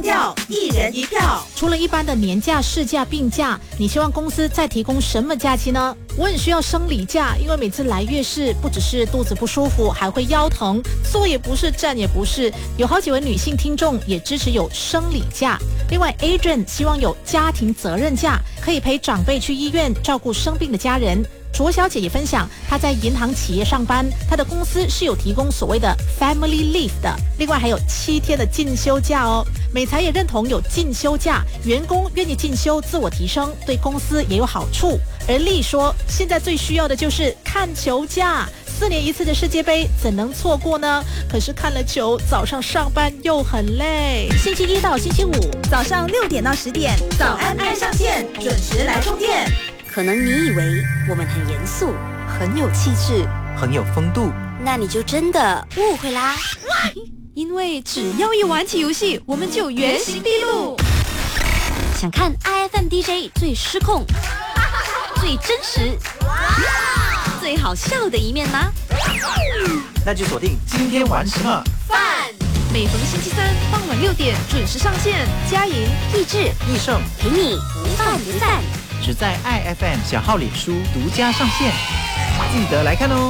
调，一人一票。 除了一般的年假、事假、病假，你希望公司再提供什么假期呢？我很需要生理假，因为每次来月事，不只是肚子不舒服，还会腰疼，坐也不是，站也不是。有好几位女性听众也支持有生理假。另外 Adrian 希望有家庭责任假，可以陪长辈去医院照顾生病的家人。卓小姐也分享，她在银行企业上班，她的公司是有提供所谓的 family leave 的，另外还有7天的进修假哦。美才也认同有进修假，员工愿意进修自我提升，对公司也有好处。而丽说，现在最需要的就是看球假，4年一次的世界杯怎能错过呢？可是看了球，早上上班又很累。星期一到星期五早上6点到10点，早安爱上线，准时来充电。 可能你以为我们很严肃，很有气质， 很有风度， 那你就真的误会啦。 因为只要一玩起游戏，我们就原形毕露。 想看 IFM DJ 最失控、最真实、最好笑的一面吗？ 那就锁定今天玩什么饭。每逢星期三傍晚6点准时上线，佳莹、 益智、 益盛陪你不饭不散。 只在IFM 小号脸书独家上线，记得来看哦。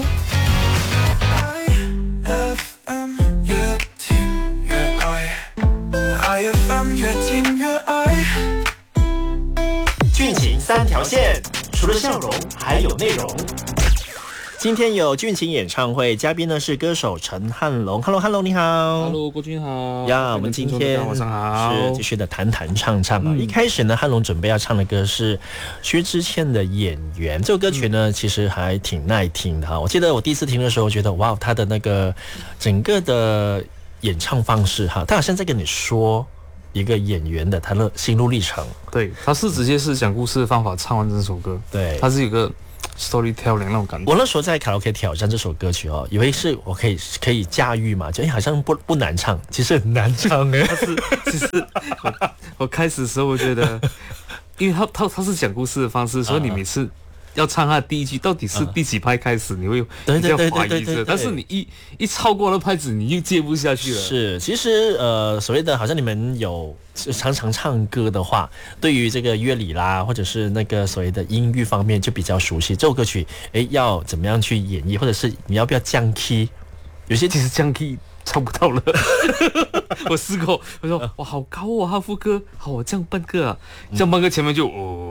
俊情3条线，除了笑容还有内容。今天有俊情演唱会，嘉宾呢是歌手陈汉龙。Hello， 你好。 Hello， 国军好。 呀，我们今天晚上好。 是继续的谈唱啊。一开始呢，汉龙准备要唱的歌是薛之谦的《演员》。这首歌曲呢，其实还挺耐听的哈。我记得我第一次听的时候，觉得哇，他的那个整个的演唱方式哈，他好像在跟你说一个演员的他的心路历程。 对，他是直接是讲故事的方法唱完这首歌。 对， 他是一个 storytelling 那种感觉。 我那时候在卡拉 OK 挑战这首歌曲哦，以为是我可以驾驭嘛，就好像不难唱，其实很难唱哎。 其实我开始的时候我觉得，因为他是讲故事的方式，所以你每次要唱他的第一句到底是第几拍开始，你会比较怀疑着。但是你一超过了拍子，你又接不下去了。 是，其实所谓的好像你们有常常唱歌的话，对于这个乐理啦，或者是那个所谓的音域方面就比较熟悉。这首歌曲，要怎么样去演绎，或者是你要不要降 key？ 有些其实降 key 唱不到了。我试过，我说哇好高哦，他副歌好，我降半个啊，降半个前面就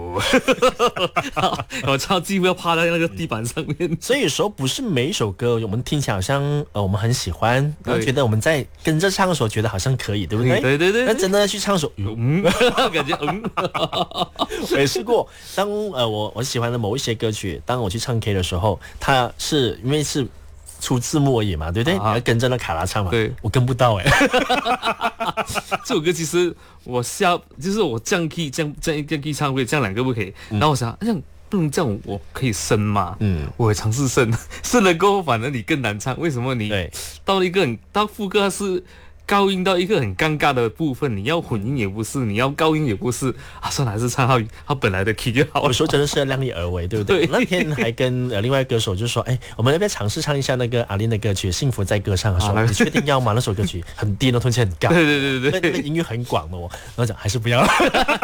我超几乎要趴在那个地板上面。 所以有时候不是每一首歌我们听起来好像我们很喜欢，然后觉得我们在跟着唱的时候觉得好像可以，对不对？ 对。 那真的去唱的时候， 感觉我也试过。当我喜欢的某一些歌曲，当我去唱 K 的时候，它是因为是出字幕而已嘛，对不对？你要跟着那卡拉唱嘛。 对， 我跟不到这首歌其实就是我降 key 降 key 唱会降2个不可以，然后我想这样不能这样，我可以升嘛？我也尝试升了过后，反而你更难唱。为什么你到了一个到副歌是高音到一个很尴尬的部分，你要混音也不是，你要高音也不是啊，算了，还是唱他本来的 key 就好了。 我说真的是要量力而为，对不对？那天还跟另外一个歌手就说，我们要不要尝试唱一下那个阿琳的歌曲《幸福在歌唱》？说你确定要吗？那首歌曲很低，那突然间很高， 对， 那个音域很广的，然后讲还是不要，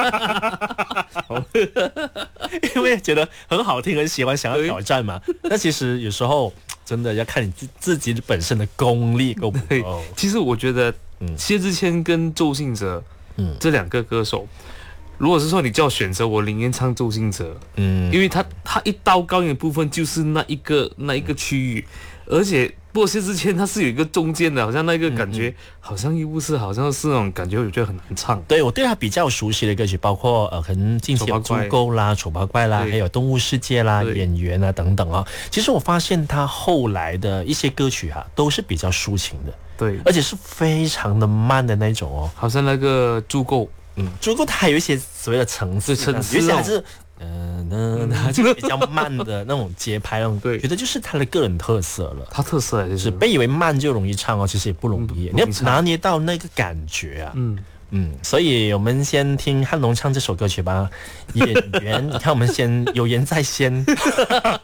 因为觉得很好听，很喜欢，想要挑战嘛。但其实有时候真的要看你自己本身的功力够不够。 其实我觉得薛之谦跟周信哲这2个歌手，如果是说你叫我选择，我宁愿唱周信哲。因为他一到高音的部分就是那一个区域，而且不过薛之谦他是有一个中间的，好像那个感觉好像又不是，好像是那种感觉，我觉得很难唱。 对，我对他比较熟悉的歌曲包括可能近期有《足够》啦、《丑八怪》啦，还有《动物世界》啦、《演员》啊等等啊。其实我发现他后来的一些歌曲都是比较抒情的， 对， 而且是非常的慢的那种哦， 好像那个《足够》， 足够它还有一些所谓的层次，有些还是就比较慢的那种节拍，对，觉得就是他的个人特色了。 他特色就是被以为慢就容易唱哦，其实也不容易，你要拿捏到那个感觉啊。所以我们先听汉龙唱这首歌曲吧，《演员》。你看，我们先有言在先。